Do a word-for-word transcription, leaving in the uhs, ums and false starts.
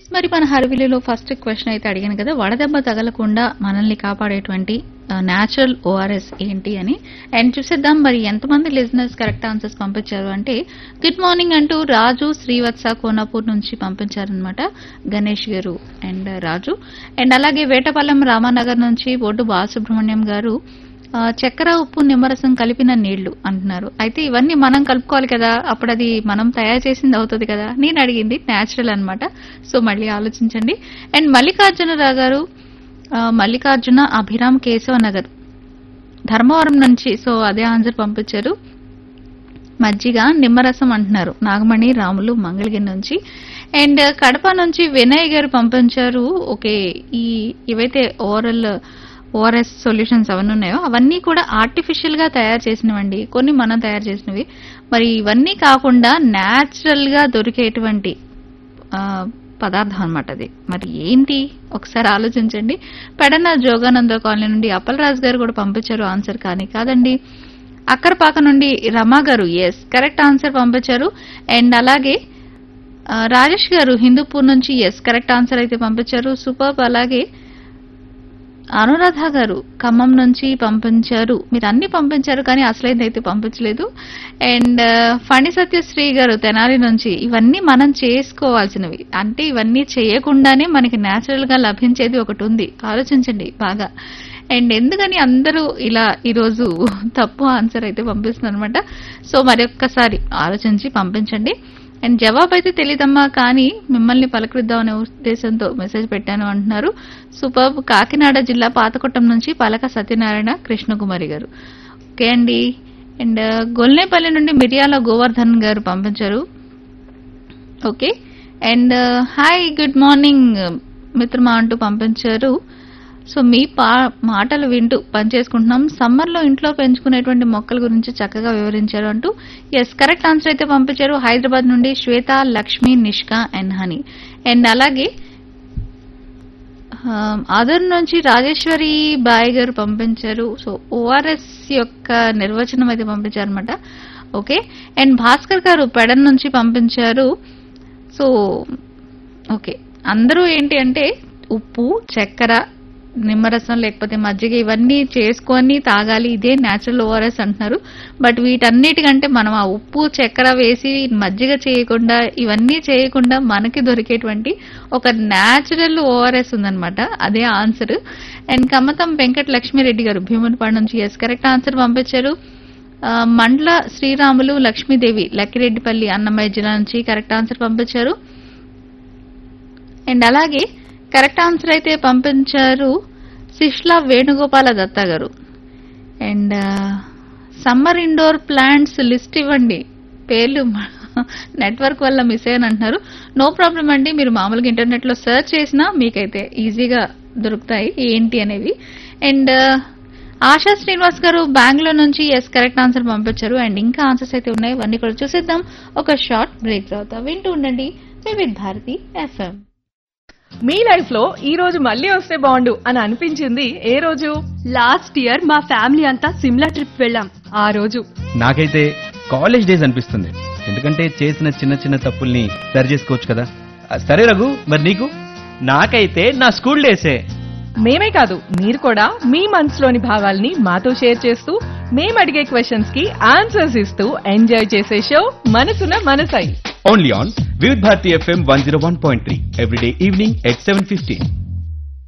Yes మరి మన హర్విలీలో first question అయితే అడిగాను కదా, వడదెబ్బ తగలకుండా మనల్ని కాపాడేటువంటి న్యాచురల్ ఓఆర్ఎస్ ఏంటి అని. అండ్ చూసేద్దాం మరి ఎంతమంది లిజనర్స్ కరెక్ట్ ఆన్సర్స్ పంపించారు అంటే, గుడ్ మార్నింగ్ అంటూ రాజు శ్రీవత్స కోనాపూర్ నుంచి పంపించారనమాట గణేష్ గారు అండ్ రాజు. అండ్ అలాగే వేటపాలెం రామానగర్ నుంచి బొడ్డు బాలసుబ్రహ్మణ్యం గారు చక్కెర ఉప్పు నిమ్మరసం కలిపిన నీళ్లు అంటున్నారు. అయితే ఇవన్నీ మనం కలుపుకోవాలి కదా, అప్పుడు అది మనం తయారు చేసింది అవుతుంది కదా. నేను అడిగింది న్యాచురల్ అనమాట. సో మళ్ళీ ఆలోచించండి. అండ్ మల్లికార్జునరావు గారు మల్లికార్జున అభిరామ్ కేశవ నగర్ ధర్మవరం నుంచి, సో అదే ఆన్సర్ పంపించారు. మజ్జిగ నిమ్మరసం అంటున్నారు నాగమణి రాములు మంగళగిరి నుంచి. అండ్ కడప నుంచి వినయ్ గారు పంపించారు. ఓకే, ఈ ఇవైతే ఓవరాల్ ఓఆర్ఎస్ సొల్యూషన్స్ అవన్నీ ఉన్నాయో అవన్నీ కూడా ఆర్టిఫిషియల్ గా తయారు చేసినవండి, కొన్ని మనం తయారు చేసినవి. మరి ఇవన్నీ కాకుండా న్యాచురల్ గా దొరికేటువంటి పదార్థం అనమాట అది. మరి ఏంటి ఒకసారి ఆలోచించండి. పెడన జోగానంద కాలనీ నుండి అప్పలరాజు గారు కూడా పంపించారు ఆన్సర్, కానీ కాదండి. అక్కరపాక నుండి రమా గారు ఎస్ కరెక్ట్ ఆన్సర్ పంపించారు. అండ్ అలాగే రాజేష్ గారు హిందూపూర్ నుంచి ఎస్ కరెక్ట్ ఆన్సర్ అయితే పంపించారు. సూపర్. అలాగే అనురాధ గారు ఖమ్మం నుంచి పంపించారు. మీరు అన్ని పంపించారు కానీ అసలైతే అయితే పంపించలేదు. అండ్ ఫణి సత్యశ్రీ గారు తెనాలి నుంచి, ఇవన్నీ మనం చేసుకోవాల్సినవి, అంటే ఇవన్నీ చేయకుండానే మనకి న్యాచురల్ గా లభించేది ఒకటి ఉంది, ఆలోచించండి బాగా. అండ్ ఎందుకని అందరూ ఇలా ఈరోజు తప్పు ఆన్సర్ అయితే పంపిస్తున్నారు అనమాట. సో మరొక్కసారి ఆలోచించి పంపించండి. అండ్ జవాబు అయితే తెలీదమ్మా, కానీ మిమ్మల్ని పలకరిద్దామనే ఉద్దేశంతో మెసేజ్ పెట్టాను అంటున్నారు. సూపర్. కాకినాడ జిల్లా పాతకొట్టం నుంచి పలక సత్యనారాయణ కృష్ణకుమారి గారు. ఓకే అండి. అండ్ గొల్నేపల్లి నుండి మిరియాల గోవర్ధన్ గారు పంపించారు. Okay. And hi good morning మిత్రమా అంటూ పంపించారు. సో మీ పా మాటలు వింటూ పనిచేసుకుంటున్నాం, సమ్మర్ లో ఇంట్లో పెంచుకునేటువంటి మొక్కల గురించి చక్కగా వివరించారు అంటూ ఎస్ కరెక్ట్ ఆన్సర్ అయితే పంపించారు. హైదరాబాద్ నుండి శ్వేత Lakshmi Nishka and honey. And అలాగే ఆదర్ నుంచి రాజేశ్వరి బాయ్ గారు పంపించారు. సో ఓఆర్ఎస్ యొక్క నిర్వచనం అయితే పంపించారు అనమాట. ఓకే. అండ్ భాస్కర్ గారు పెడన్ నుంచి పంపించారు. సో ఓకే, అందరూ ఏంటి అంటే ఉప్పు చక్కెర నిమ్మరసం లేకపోతే మజ్జిగ ఇవన్నీ చేసుకొని తాగాలి, ఇదే న్యాచురల్ ఓఆర్ఎస్ అంటున్నారు. బట్ వీటన్నిటికంటే మనం ఆ ఉప్పు చక్కెర వేసి మజ్జిగ చేయకుండా ఇవన్నీ చేయకుండా మనకి దొరికేటువంటి ఒక న్యాచురల్ ఓఆర్ఎస్ ఉందన్నమాట, అదే ఆన్సర్. అండ్ కమ్మతం వెంకట లక్ష్మీరెడ్డి గారు భీమునిపాడు నుంచి ఎస్ కరెక్ట్ ఆన్సర్ పంపించారు. మండల శ్రీరాములు లక్ష్మీదేవి లక్కిరెడ్డిపల్లి అన్నమయ్య జిల్లా నుంచి కరెక్ట్ ఆన్సర్ పంపించారు. అండ్ అలాగే కరెక్ట్ ఆన్సర్ అయితే పంపించారు శిష్లా వేణుగోపాల దత్త గారు. And summer indoor plants list ఇవ్వండి, పేర్లు నెట్వర్క్ వల్ల మిస్ అయ్యాను అంటున్నారు. నో ప్రాబ్లం అండి, మీరు మామూలుగా ఇంటర్నెట్ లో సెర్చ్ చేసినా మీకైతే ఈజీగా దొరుకుతాయి ఏంటి అనేవి. అండ్ ఆశా శ్రీనివాస్ గారు బెంగళూరు నుంచి ఎస్ కరెక్ట్ ఆన్సర్ పంపించారు. అండ్ ఇంకా ఆన్సర్స్ అయితే ఉన్నాయి, ఇవన్నీ కూడా చూసేద్దాం ఒక షార్ట్ బ్రేక్ తర్వాత. వింటూ ఉండండి వివిధ భారతి ఎఫ్ఎం. మీ లైఫ్ లో ఈ రోజు మళ్ళీ వస్తే బాగుండు అని అనిపించింది ఏ రోజు? లాస్ట్ ఇయర్ మా ఫ్యామిలీ అంతా సిమ్లా ట్రిప్ వెళ్ళాం. ఆ రోజు నాకైతే కాలేజ్ డేస్ అనిపిస్తుంది, ఎందుకంటే చేసిన చిన్న చిన్న తప్పుల్ని సరి చేసుకోవచ్చు కదా. సరే రఘు, మరి నీకు? నాకైతే నా స్కూల్ డేసే. మేమే కాదు, మీరు కూడా మీ మనసులోని భావాల్ని మాతో షేర్ చేస్తూ మేము అడిగే క్వశ్చన్స్ కి ఆన్సర్స్ ఇస్తూ ఎంజాయ్ చేసే షో మనసున మనసై. ఓన్లీ ఆన్ వివిధ Bharati FM one zero one point three everyday evening at seven fifteen.